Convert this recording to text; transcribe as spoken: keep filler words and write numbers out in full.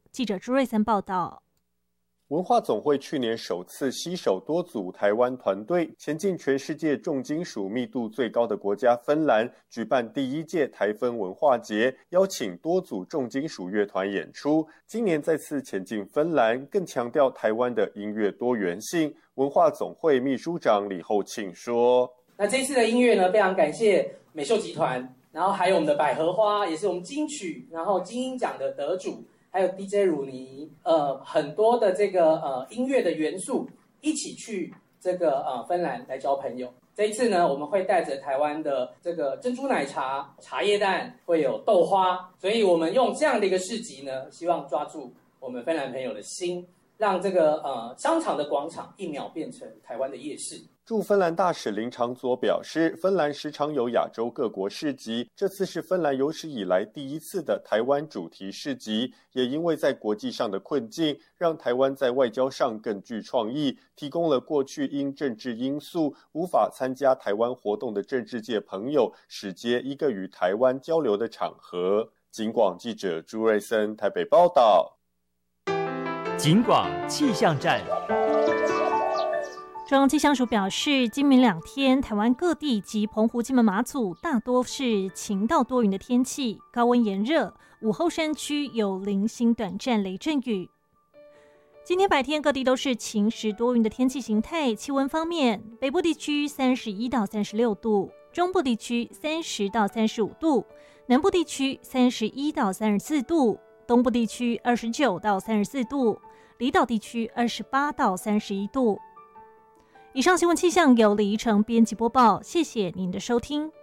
记者朱瑞森报道。 文化总会去年首次携手多组台湾团队，前进全世界重金属密度最高的国家芬兰，举办第一届台芬文化节，邀请多组重金属乐团演出。今年再次前进芬兰，更强调台湾的音乐多元性。文化总会秘书长李厚庆说：“ 那这次的音乐呢，非常感谢美秀集团，然后还有我们的百合花，也是我们金曲，然后金鹰奖的得主。”还有 D J 鲁尼，呃，很多的这个呃音乐的元素一起去这个呃芬兰来交朋友。这一次呢，我们会带着台湾的这个珍珠奶茶、茶叶蛋，会有豆花，所以我们用这样的一个市集呢，希望抓住我们芬兰朋友的心，让这个呃商场的广场一秒变成台湾的夜市。 驻芬兰大使林长佐表示，芬兰时常有亚洲各国市集，这次是芬兰有史以来第一次的台湾主题市集，也因为在国际上的困境，让台湾在外交上更具创意，提供了过去因政治因素无法参加台湾活动的政治界朋友，使接一个与台湾交流的场合。警广记者朱瑞森台北报道。 警广气象站。 中央气象署表示，今明两天，台湾各地及澎湖、金门、马祖大多是晴到多云的天气，高温炎热，午后山区有零星短暂雷阵雨。今天白天各地都是晴时多云的天气形态。气温方面，北部地区三十一到三十六度，中部地区三十到三十五度，南部地区三十一到三十四度，东部地区二十九到三十四度，离岛地区二十八到三十一度。以上新闻气象由李怡诚编辑播报，谢谢您的收听。